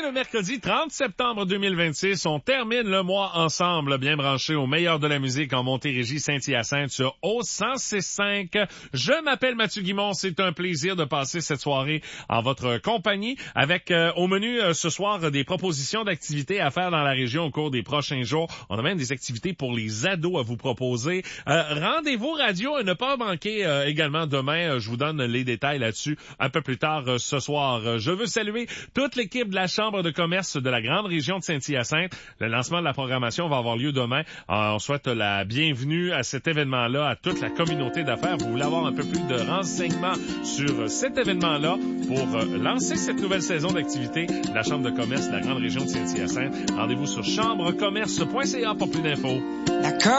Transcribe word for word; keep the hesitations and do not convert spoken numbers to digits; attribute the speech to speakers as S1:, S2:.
S1: le mercredi trente septembre deux mille vingt-six. On termine le mois ensemble, bien branché au meilleur de la musique en Montérégie, Saint-Hyacinthe sur O cent six cinq. Je m'appelle Mathieu Guimond. C'est un plaisir de passer cette soirée en votre compagnie avec euh, au menu euh, ce soir des propositions d'activités à faire dans la région au cours des prochains jours. On a même des activités pour les ados à vous proposer. Euh, rendez-vous radio à ne pas manquer euh, également demain. Euh, je vous donne les détails là-dessus un peu plus tard euh, ce soir. Euh, je veux saluer toute l'équipe de la Chambre de commerce de la grande région de Saint-Hyacinthe. Le lancement de la programmation va avoir lieu demain. Euh, on souhaite la bienvenue à cet événement-là, à toute la communauté d'affaires. Vous voulez avoir un peu plus de renseignements sur cet événement-là pour euh, lancer cette nouvelle saison d'activité de la Chambre de commerce de la grande région de Saint-Hyacinthe. Rendez-vous sur chambrecommerce point c a pour plus d'infos.